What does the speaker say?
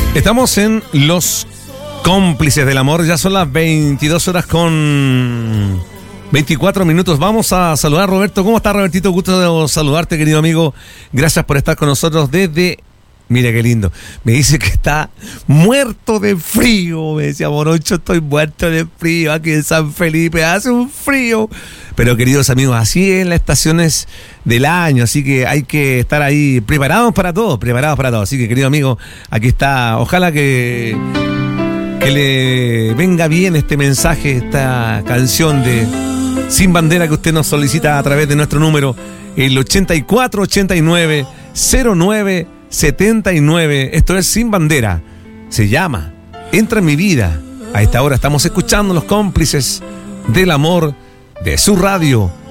Estamos en Los Cómplices del Amor. Ya son las 22 horas con 24 minutos. Vamos a saludar a Roberto. ¿Cómo está, Robertito? Gusto de saludarte, querido amigo. Gracias por estar con nosotros desde... Mira qué lindo. Me dice que está muerto de frío. Me decía, Morocho, estoy muerto de frío. Aquí en San Felipe hace un frío. Pero, queridos amigos, así es las estaciones del año. Así que hay que estar ahí preparados para todo. Así que, querido amigo, aquí está. Ojalá que le venga bien este mensaje, esta canción de Sin Bandera que usted nos solicita a través de nuestro número, el 8489-0979. Esto es Sin Bandera. Se llama Entra en mi vida. A esta hora estamos escuchando Los Cómplices del Amor de su radio,